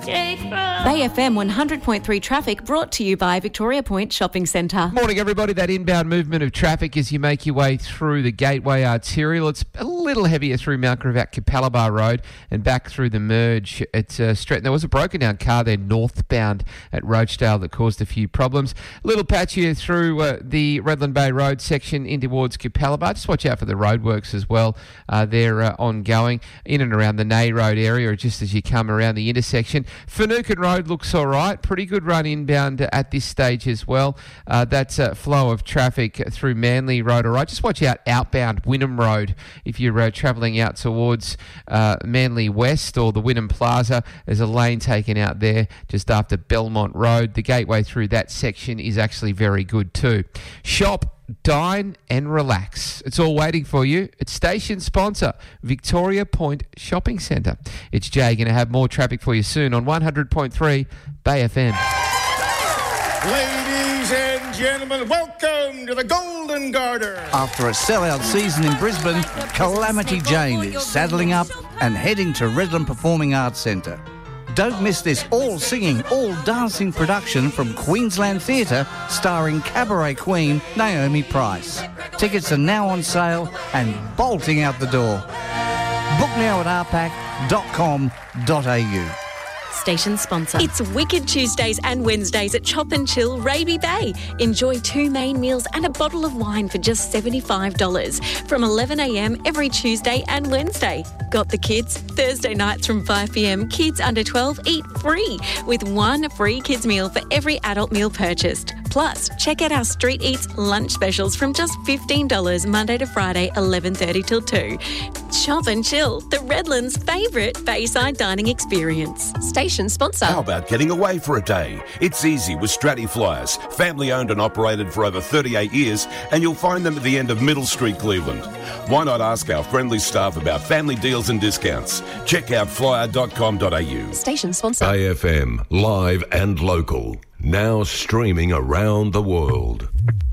Bay FM 100.3 traffic brought to you by Victoria Point Shopping Centre. Morning, everybody. That inbound movement of traffic as you make your way through the Gateway Arterial. It's a little heavier through Mount Gravatt Capalaba Road and back through the merge at Stretton. There was a broken down car there northbound at Roachdale that caused a few problems. A little patchier through the Redland Bay Road section in towards Capalaba. Just watch out for the roadworks as well. They're ongoing in and around the Nay Road area, or just as you come around the intersection. Finucane Road looks all right. Pretty good run inbound at this stage as well. That's a flow of traffic through Manly Road all right. Just watch out outbound Wynnum Road if you're travelling out towards Manly West or the Wynnum Plaza. There's a lane taken out there just after Belmont Road. The gateway through that section is actually very good too. Shop, dine and relax. It's all waiting for you. It's station sponsor, Victoria Point Shopping Centre. It's Jay, going to have more traffic for you soon on 100.3 Bay FM. Ladies and gentlemen, welcome to the Golden Garter. After a sellout season in Brisbane, Calamity Jane is saddling up and heading to Redland Performing Arts Centre. Don't miss this all-singing, all-dancing production from Queensland Theatre starring cabaret queen Naomi Price. Tickets are now on sale and bolting out the door. Book now at rpac.com.au. Station sponsor. It's Wicked Tuesdays and Wednesdays at Chop and Chill Raby Bay. Enjoy 2 main meals and a bottle of wine for just $75 from 11 a.m. every Tuesday and Wednesday. Got the kids? Thursday nights from 5 p.m, kids under 12 eat free with 1 free kids meal for every adult meal purchased. Plus, check out our Street Eats lunch specials from just $15 Monday to Friday, 11:30 till 2. Chop and Chill, the Redlands' favourite Bayside dining experience. Station sponsor. How about getting away for a day? It's easy with Stratty Flyers, family owned and operated for over 38 years, and you'll find them at the end of Middle Street, Cleveland. Why not ask our friendly staff about family deals and discounts? Check out flyer.com.au. Station sponsor. AFM, live and local. Now streaming around the world.